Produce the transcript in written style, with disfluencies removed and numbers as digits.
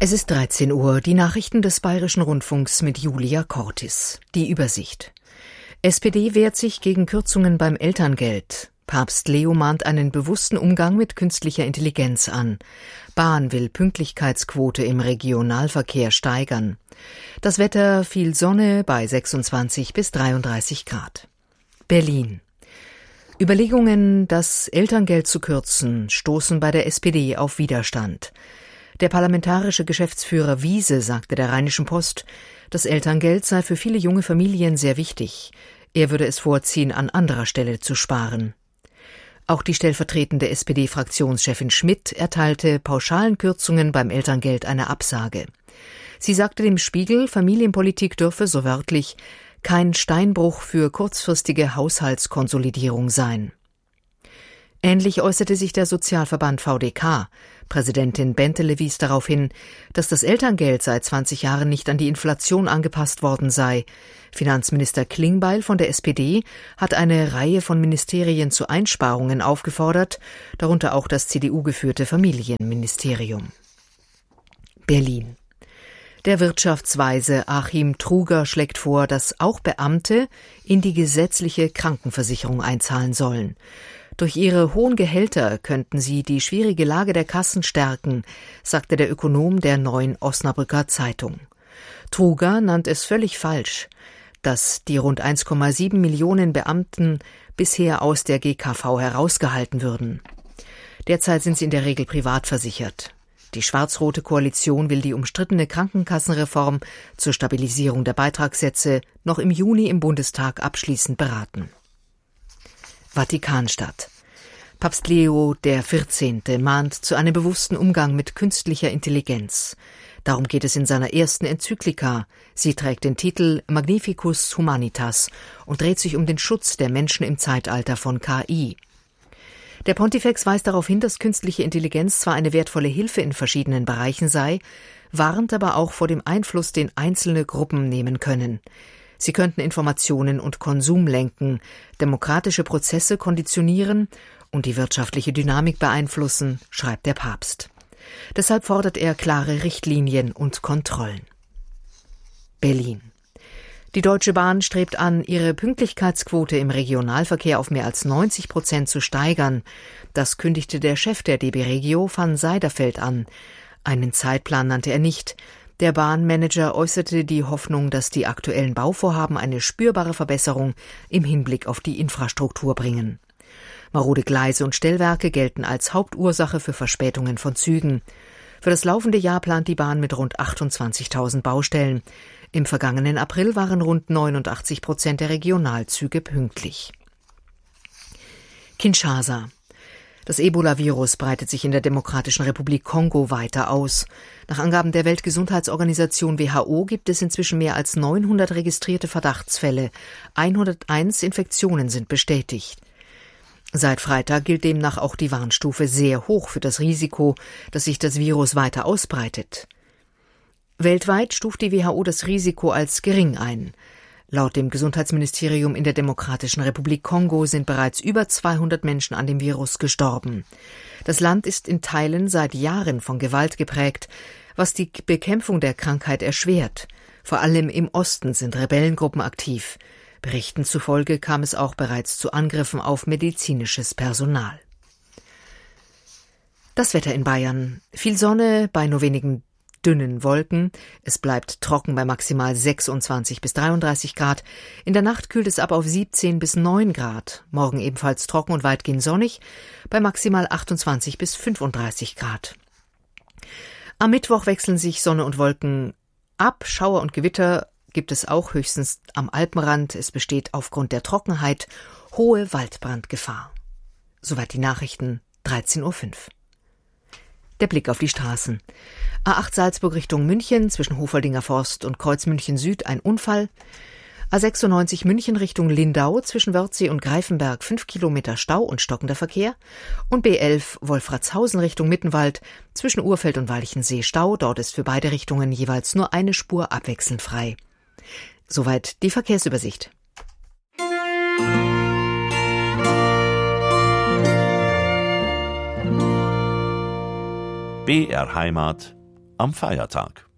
Es ist 13 Uhr, die Nachrichten des Bayerischen Rundfunks mit Julia Cortis. Die Übersicht. SPD wehrt sich gegen Kürzungen beim Elterngeld. Papst Leo mahnt einen bewussten Umgang mit künstlicher Intelligenz an. Bahn will Pünktlichkeitsquote im Regionalverkehr steigern. Das Wetter: viel Sonne bei 26 bis 33 Grad. Berlin. Überlegungen, das Elterngeld zu kürzen, stoßen bei der SPD auf Widerstand. Der parlamentarische Geschäftsführer Wiese sagte der Rheinischen Post, das Elterngeld sei für viele junge Familien sehr wichtig. Er würde es vorziehen, an anderer Stelle zu sparen. Auch die stellvertretende SPD-Fraktionschefin Schmidt erteilte pauschalen Kürzungen beim Elterngeld eine Absage. Sie sagte dem Spiegel, Familienpolitik dürfe, so wörtlich, kein Steinbruch für kurzfristige Haushaltskonsolidierung sein. Ähnlich äußerte sich der Sozialverband VDK. Präsidentin Bentele wies darauf hin, dass das Elterngeld seit 20 Jahren nicht an die Inflation angepasst worden sei. Finanzminister Klingbeil von der SPD hat eine Reihe von Ministerien zu Einsparungen aufgefordert, darunter auch das CDU-geführte Familienministerium. Berlin. Der Wirtschaftsweise Achim Truger schlägt vor, dass auch Beamte in die gesetzliche Krankenversicherung einzahlen sollen. Durch ihre hohen Gehälter könnten sie die schwierige Lage der Kassen stärken, sagte der Ökonom der Neuen Osnabrücker Zeitung. Truger nannte es völlig falsch, dass die rund 1,7 Millionen Beamten bisher aus der GKV herausgehalten würden. Derzeit sind sie in der Regel privat versichert. Die schwarz-rote Koalition will die umstrittene Krankenkassenreform zur Stabilisierung der Beitragssätze noch im Juni im Bundestag abschließend beraten. Vatikanstadt. Papst Leo XIV. Mahnt zu einem bewussten Umgang mit künstlicher Intelligenz. Darum geht es in seiner ersten Enzyklika. Sie trägt den Titel Magnificus Humanitas und dreht sich um den Schutz der Menschen im Zeitalter von KI. Der Pontifex weist darauf hin, dass künstliche Intelligenz zwar eine wertvolle Hilfe in verschiedenen Bereichen sei, warnt aber auch vor dem Einfluss, den einzelne Gruppen nehmen können. Sie könnten Informationen und Konsum lenken, demokratische Prozesse konditionieren und die wirtschaftliche Dynamik beeinflussen, schreibt der Papst. Deshalb fordert er klare Richtlinien und Kontrollen. Berlin. Die Deutsche Bahn strebt an, ihre Pünktlichkeitsquote im Regionalverkehr auf mehr als 90% zu steigern. Das kündigte der Chef der DB Regio, van Seiderfeld, an. Einen Zeitplan nannte er nicht. Der Bahnmanager äußerte die Hoffnung, dass die aktuellen Bauvorhaben eine spürbare Verbesserung im Hinblick auf die Infrastruktur bringen. Marode Gleise und Stellwerke gelten als Hauptursache für Verspätungen von Zügen. Für das laufende Jahr plant die Bahn mit rund 28.000 Baustellen. Im vergangenen April waren rund 89% der Regionalzüge pünktlich. Kinshasa. Das Ebola-Virus breitet sich in der Demokratischen Republik Kongo weiter aus. Nach Angaben der Weltgesundheitsorganisation WHO gibt es inzwischen mehr als 900 registrierte Verdachtsfälle. 101 Infektionen sind bestätigt. Seit Freitag gilt demnach auch die Warnstufe sehr hoch für das Risiko, dass sich das Virus weiter ausbreitet. Weltweit stuft die WHO das Risiko als gering ein. Laut dem Gesundheitsministerium in der Demokratischen Republik Kongo sind bereits über 200 Menschen an dem Virus gestorben. Das Land ist in Teilen seit Jahren von Gewalt geprägt, was die Bekämpfung der Krankheit erschwert. Vor allem im Osten sind Rebellengruppen aktiv. Berichten zufolge kam es auch bereits zu Angriffen auf medizinisches Personal. Das Wetter in Bayern. Viel Sonne bei nur wenigen dünnen Wolken. Es bleibt trocken bei maximal 26 bis 33 Grad. In der Nacht kühlt es ab auf 17 bis 9 Grad. Morgen ebenfalls trocken und weitgehend sonnig bei maximal 28 bis 35 Grad. Am Mittwoch wechseln sich Sonne und Wolken ab. Schauer und Gewitter gibt es auch höchstens am Alpenrand. Es besteht aufgrund der Trockenheit hohe Waldbrandgefahr. Soweit die Nachrichten, 13:05 Uhr. Der Blick auf die Straßen. A8 Salzburg Richtung München, zwischen Hofoldinger Forst und Kreuz München Süd ein Unfall. A96 München Richtung Lindau, zwischen Wörthsee und Greifenberg 5 Kilometer Stau und stockender Verkehr. Und B11 Wolfratshausen Richtung Mittenwald, zwischen Urfeld und Walchensee Stau. Dort ist für beide Richtungen jeweils nur eine Spur abwechselnd frei. Soweit die Verkehrsübersicht. BR Heimat am Feiertag.